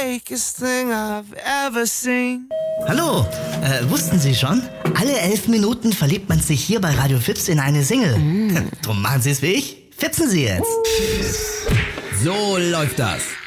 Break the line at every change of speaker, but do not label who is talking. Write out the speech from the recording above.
fakest thing I've ever seen.
Hallo, wussten Sie schon? Alle 11 Minuten verliebt man sich hier bei Radio Fips in eine Single. Drum machen Sie es wie ich. Fipsen Sie jetzt.
So läuft das.